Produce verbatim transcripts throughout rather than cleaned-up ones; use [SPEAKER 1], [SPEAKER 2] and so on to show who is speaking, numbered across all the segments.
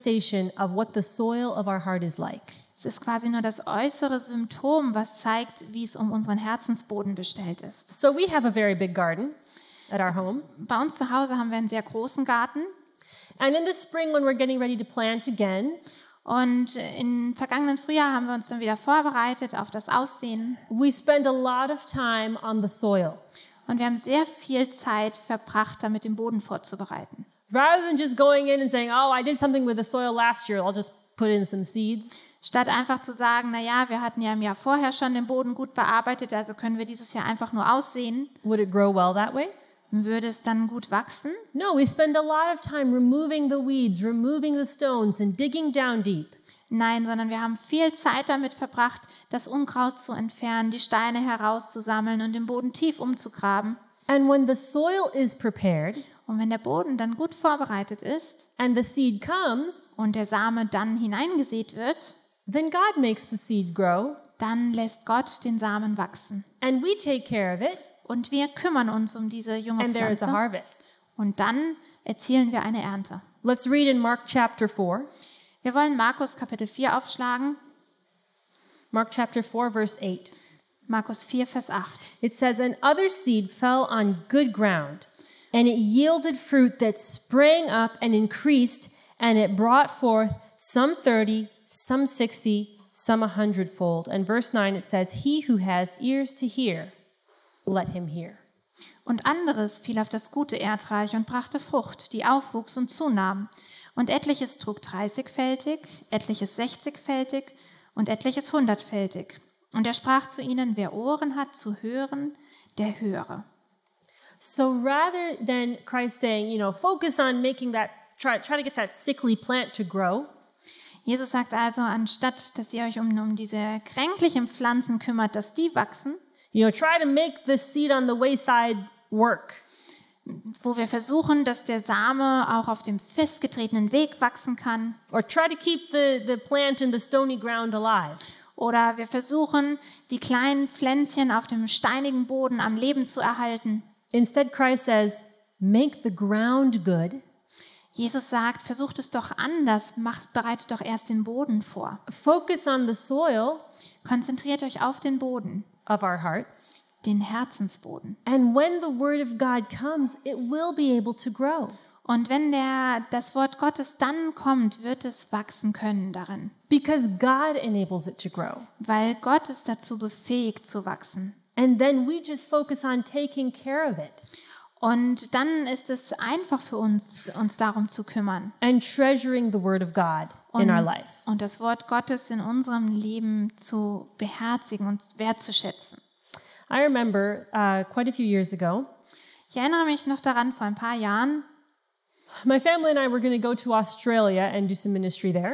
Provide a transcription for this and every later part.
[SPEAKER 1] manifestation of what the soil of our heart is like.
[SPEAKER 2] Es ist quasi nur das äußere Symptom, was zeigt, wie es um unseren Herzensboden bestellt ist.
[SPEAKER 1] So we have a very big garden at our home.
[SPEAKER 2] Bei uns zu Hause haben wir einen sehr großen Garten.
[SPEAKER 1] And in the spring when we're getting ready to plant again,
[SPEAKER 2] Und im vergangenen Frühjahr haben wir uns dann wieder vorbereitet auf das Aussehen.
[SPEAKER 1] we spend a lot of time on the soil.
[SPEAKER 2] Und wir haben sehr viel Zeit verbracht, damit den Boden vorzubereiten.
[SPEAKER 1] Rather than just going in and saying, oh, I did something with the soil last year, I'll just put in some seeds.
[SPEAKER 2] Statt einfach zu sagen, na ja, wir hatten ja im Jahr vorher schon den Boden gut bearbeitet, also können wir dieses Jahr einfach nur aussehen.
[SPEAKER 1] Would it grow well that way?
[SPEAKER 2] Würde es dann gut wachsen?
[SPEAKER 1] No, we spend a lot of time removing the weeds, removing the stones, and digging down deep.
[SPEAKER 2] Nein, sondern wir haben viel Zeit damit verbracht, das Unkraut zu entfernen, die Steine herauszusammeln und den Boden tief umzugraben.
[SPEAKER 1] And when the soil is prepared
[SPEAKER 2] Und wenn der Boden dann gut vorbereitet ist
[SPEAKER 1] and the seed comes,
[SPEAKER 2] und der Same dann hineingesät wird,
[SPEAKER 1] then God makes the seed grow,
[SPEAKER 2] dann lässt Gott den Samen wachsen.
[SPEAKER 1] and we take care of it,
[SPEAKER 2] Und wir kümmern uns um diese junge
[SPEAKER 1] and there is a
[SPEAKER 2] Pflanze.
[SPEAKER 1] harvest.
[SPEAKER 2] Und dann erzielen wir eine Ernte.
[SPEAKER 1] Let's read in Mark chapter four.
[SPEAKER 2] Wir wollen Markus Kapitel vier aufschlagen.
[SPEAKER 1] Mark chapter four, verse eight.
[SPEAKER 2] Markus vier, Vers acht.
[SPEAKER 1] It says, and other seed fell on good ground, and it yielded fruit that sprang up and increased, and it brought forth some thirty, some sixty, some a hundredfold. And verse nine, it says, he who has ears to hear, let him hear.
[SPEAKER 2] Und anderes fiel auf das gute Erdreich und brachte Frucht, die aufwuchs und zunahm. Und etliches trug dreißigfältig, etliches sechzigfältig und etliches hundertfältig. Und er sprach zu ihnen, wer Ohren hat zu hören, der höre.
[SPEAKER 1] So rather than Christ saying, you know, focus on making that, try, try to get that sickly plant to grow,
[SPEAKER 2] Jesus sagt also, anstatt dass ihr euch um, um diese kränklichen Pflanzen kümmert, dass die wachsen,
[SPEAKER 1] you know, try to make the seed on the wayside work.
[SPEAKER 2] wo wir versuchen, dass der Same auch auf dem festgetretenen Weg wachsen kann,
[SPEAKER 1] Or try to keep the, the plant in the stony ground alive.
[SPEAKER 2] oder wir versuchen, die kleinen Pflänzchen auf dem steinigen Boden am Leben zu erhalten.
[SPEAKER 1] Instead, Christ says, make the ground good,
[SPEAKER 2] Jesus sagt, versucht es doch anders, macht, bereitet doch erst den Boden vor.
[SPEAKER 1] focus on the soil
[SPEAKER 2] Konzentriert euch auf den Boden,
[SPEAKER 1] of our hearts,
[SPEAKER 2] den Herzensboden.
[SPEAKER 1] and when the word of God comes, it will be able to grow.
[SPEAKER 2] Und wenn der, das Wort Gottes dann kommt, wird es wachsen können darin,
[SPEAKER 1] Because God enables it to grow.
[SPEAKER 2] weil Gott es dazu befähigt zu wachsen.
[SPEAKER 1] And then we just focus on taking care of it
[SPEAKER 2] Und dann ist es einfach für uns, uns darum zu kümmern
[SPEAKER 1] and treasuring the word of God in
[SPEAKER 2] und,
[SPEAKER 1] our life.
[SPEAKER 2] und das Wort Gottes in unserem Leben zu beherzigen und wertzuschätzen.
[SPEAKER 1] I remember uh, quite a few years ago,
[SPEAKER 2] Ich erinnere mich noch daran, vor ein paar Jahren,
[SPEAKER 1] my family and I were going to go to Australia and do some ministry there.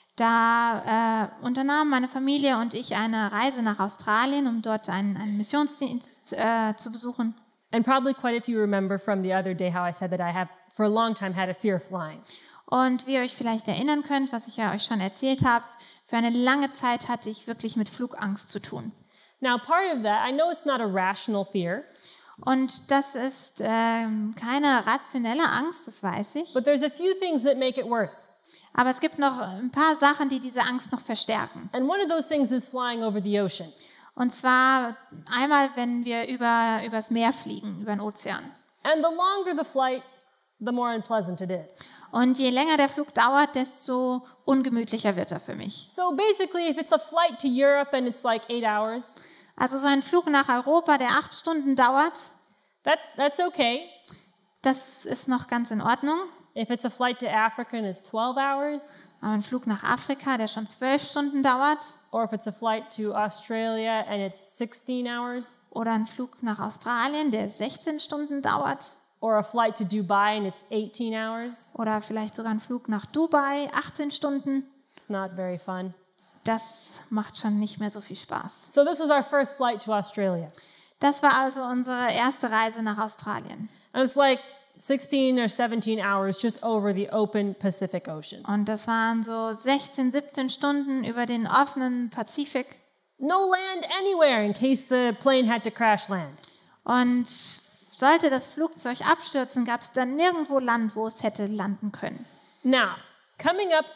[SPEAKER 2] da äh, unternahmen meine Familie und ich eine Reise nach Australien, um dort einen, einen Missionsdienst äh, zu besuchen.
[SPEAKER 1] And probably quite a few remember from the other day how I said that I have for a long time had a fear of flying.
[SPEAKER 2] Und wie ihr euch vielleicht erinnern könnt, was ich ja euch schon erzählt habe, für eine lange Zeit hatte ich wirklich mit Flugangst zu tun.
[SPEAKER 1] Now, part of that, I know it's not a rational fear,
[SPEAKER 2] Und das ist ähm, keine rationelle Angst, das weiß ich.
[SPEAKER 1] but there's a few things that make it worse.
[SPEAKER 2] Aber es gibt noch ein paar Sachen, die diese Angst noch verstärken.
[SPEAKER 1] And one of those things is flying over the ocean.
[SPEAKER 2] Und zwar einmal, wenn wir über übers Meer fliegen, über den Ozean.
[SPEAKER 1] And the longer the flight, the more unpleasant it is.
[SPEAKER 2] Und je länger der Flug dauert, desto ungemütlicher wird er für mich.
[SPEAKER 1] So basically, if it's a flight to Europe and it's like eight hours,
[SPEAKER 2] Also so ein Flug nach Europa, der acht Stunden dauert,
[SPEAKER 1] that's that's okay.
[SPEAKER 2] das ist noch ganz in Ordnung.
[SPEAKER 1] If it's a flight to Africa and it's twelve hours,
[SPEAKER 2] Aber ein Flug nach Afrika, der schon zwölf Stunden dauert,
[SPEAKER 1] or if it's a flight to Australia and it's sixteen hours,
[SPEAKER 2] oder ein Flug nach Australien, der sechzehn Stunden dauert,
[SPEAKER 1] or a flight to Dubai and it's eighteen hours,
[SPEAKER 2] oder vielleicht sogar ein Flug nach Dubai, achtzehn Stunden,
[SPEAKER 1] it's not very fun.
[SPEAKER 2] das macht schon nicht mehr so viel Spaß.
[SPEAKER 1] So this was our first flight to Australia.
[SPEAKER 2] Das war also unsere erste Reise nach Australien.
[SPEAKER 1] And it's like sixteen or seventeen hours just over the open Pacific Ocean.
[SPEAKER 2] Und das waren so sechzehn, siebzehn Stunden über den offenen Pazifik.
[SPEAKER 1] No land anywhere in case the plane had to crash land.
[SPEAKER 2] Und sollte das Flugzeug abstürzen, gab es dann nirgendwo Land, wo es hätte landen können.
[SPEAKER 1] Now, Coming up